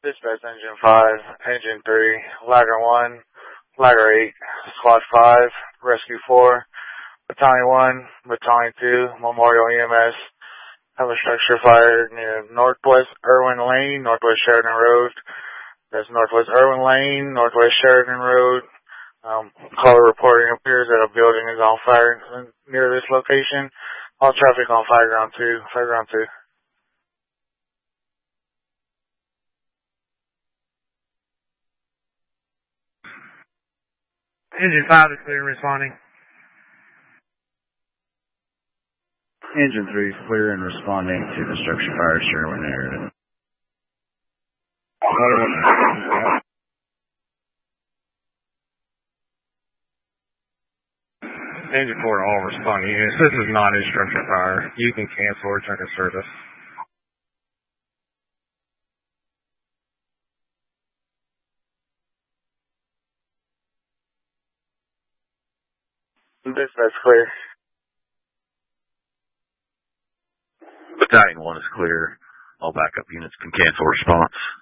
Dispatch Engine 5, Engine 3, Lagger 1, Lagger 8, Squad 5, Rescue 4, Battalion 1, Battalion 2, Memorial EMS, have a structure fire near Northwest Irwin Lane, Northwest Sheridan Road. That's Northwest Irwin Lane, Northwest Sheridan Road. Caller reporting appears that a building is on fire near this location. All traffic on Fireground 2, Fireground 2. Engine 5 is clear and responding. Engine 3 is clear and responding to the structure fire Sherwin area. Engine 4 all responding units. This is not a structure fire. You can cancel or check a service. Dispatch clear. Battalion 1 is clear. All backup units can cancel response.